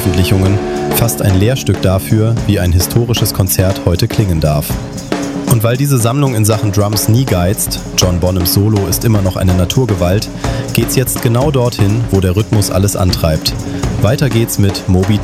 Veröffentlichungen fast ein Lehrstück dafür, wie ein historisches Konzert heute klingen darf. Und weil diese Sammlung in Sachen Drums nie geizt, John Bonhams Solo ist immer noch eine Naturgewalt, geht's jetzt genau dorthin, wo der Rhythmus alles antreibt. Weiter geht's mit Moby